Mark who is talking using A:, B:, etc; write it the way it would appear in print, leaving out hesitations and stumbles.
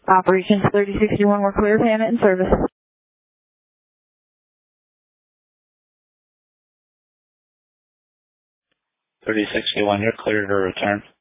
A: Operations 3061, we're clear payment and service.
B: 3061, you're clear to return.